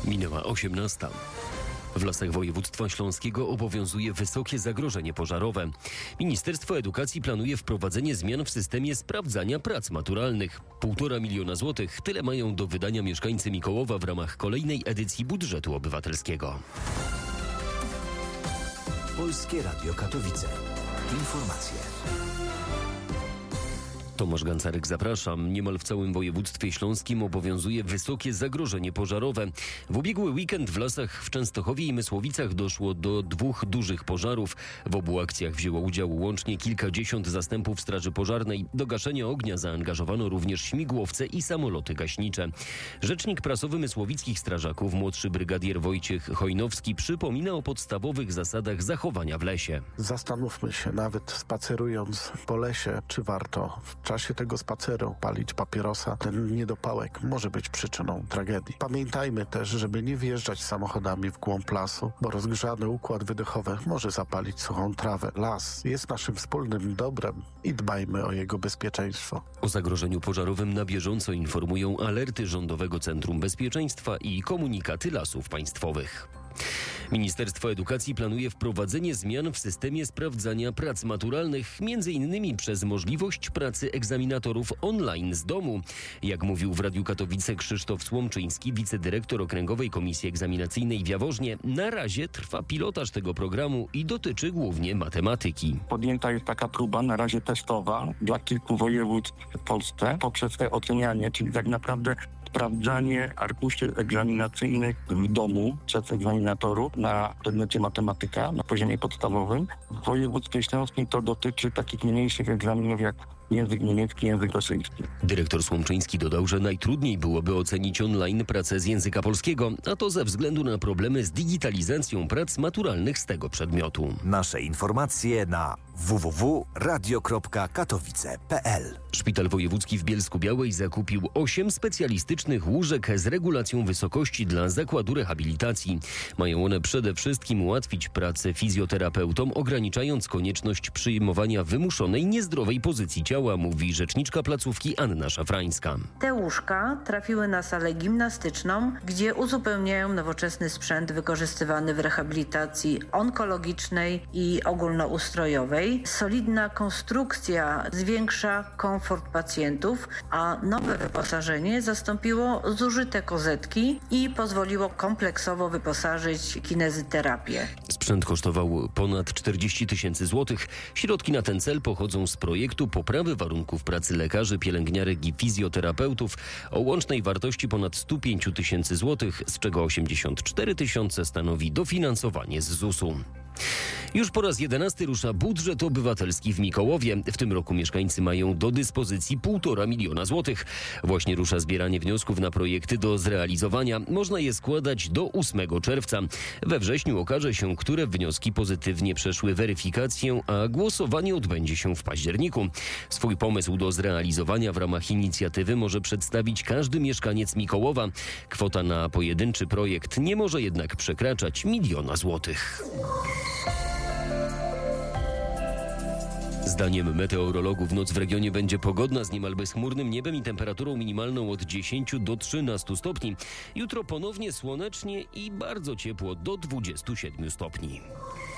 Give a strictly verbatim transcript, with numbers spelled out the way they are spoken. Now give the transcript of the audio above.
Minęła osiemnasta. W lasach województwa śląskiego obowiązuje wysokie zagrożenie pożarowe. Ministerstwo Edukacji planuje wprowadzenie zmian w systemie sprawdzania prac maturalnych. Półtora miliona złotych tyle mają do wydania mieszkańcy Mikołowa w ramach kolejnej edycji budżetu obywatelskiego. Polskie Radio Katowice. Informacje. Tomasz Gancarek, zapraszam. Niemal w całym województwie śląskim obowiązuje wysokie zagrożenie pożarowe. W ubiegły weekend w lasach w Częstochowie i Mysłowicach doszło do dwóch dużych pożarów. W obu akcjach wzięło udział łącznie kilkadziesiąt zastępów Straży Pożarnej. Do gaszenia ognia zaangażowano również śmigłowce i samoloty gaśnicze. Rzecznik prasowy mysłowickich strażaków, młodszy brygadier Wojciech Chojnowski, przypomina o podstawowych zasadach zachowania w lesie. Zastanówmy się, nawet spacerując po lesie, czy warto w czasie tego spaceru palić papierosa. Ten niedopałek może być przyczyną tragedii. Pamiętajmy też, żeby nie wjeżdżać samochodami w głąb lasu, bo rozgrzany układ wydechowy może zapalić suchą trawę. Las jest naszym wspólnym dobrem i dbajmy o jego bezpieczeństwo. O zagrożeniu pożarowym na bieżąco informują alerty Rządowego Centrum Bezpieczeństwa i komunikaty Lasów Państwowych. Ministerstwo Edukacji planuje wprowadzenie zmian w systemie sprawdzania prac maturalnych, między innymi przez możliwość pracy egzaminatorów online z domu. Jak mówił w Radiu Katowice Krzysztof Słomczyński, wicedyrektor Okręgowej Komisji Egzaminacyjnej w Jaworznie, na razie trwa pilotaż tego programu i dotyczy głównie matematyki. Podjęta jest taka próba, na razie testowa, dla kilku województw w Polsce, poprzez te ocenianie, czyli tak naprawdę sprawdzanie arkuszy egzaminacyjnych w domu przez egzaminatorów na przedmiocie matematyka na poziomie podstawowym. W województwie śląskim to dotyczy takich mniejszych egzaminów jak język niemiecki, język rosyjski. Dyrektor Słomczyński dodał, że najtrudniej byłoby ocenić online pracę z języka polskiego, a to ze względu na problemy z digitalizacją prac maturalnych z tego przedmiotu. Nasze informacje na w w w kropka radio kropka katowice kropka p l. Szpital Wojewódzki w Bielsku-Białej zakupił osiem specjalistycznych łóżek z regulacją wysokości dla zakładu rehabilitacji. Mają one przede wszystkim ułatwić pracę fizjoterapeutom, ograniczając konieczność przyjmowania wymuszonej niezdrowej pozycji ciała, mówi rzeczniczka placówki Anna Szafrańska. Te łóżka trafiły na salę gimnastyczną, gdzie uzupełniają nowoczesny sprzęt wykorzystywany w rehabilitacji onkologicznej i ogólnoustrojowej. Solidna konstrukcja zwiększa komfort pacjentów, a nowe wyposażenie zastąpiło zużyte kozetki i pozwoliło kompleksowo wyposażyć kinezyterapię. Sprzęt kosztował ponad czterdzieści tysięcy złotych. Środki na ten cel pochodzą z projektu poprawy warunków pracy lekarzy, pielęgniarek i fizjoterapeutów o łącznej wartości ponad sto pięć tysięcy złotych, z czego osiemdziesiąt cztery tysiące stanowi dofinansowanie z zusu. Już po raz jedenasty rusza budżet obywatelski w Mikołowie. W tym roku mieszkańcy mają do dyspozycji półtora miliona złotych. Właśnie rusza zbieranie wniosków na projekty do zrealizowania. Można je składać do ósmego czerwca. We wrześniu okaże się, które wnioski pozytywnie przeszły weryfikację, a głosowanie odbędzie się w październiku. Swój pomysł do zrealizowania w ramach inicjatywy może przedstawić każdy mieszkaniec Mikołowa. Kwota na pojedynczy projekt nie może jednak przekraczać miliona złotych. Zdaniem meteorologów noc w regionie będzie pogodna z niemal bezchmurnym niebem i temperaturą minimalną od dziesięciu do trzynastu stopni. Jutro ponownie słonecznie i bardzo ciepło do dwudziestu siedmiu stopni.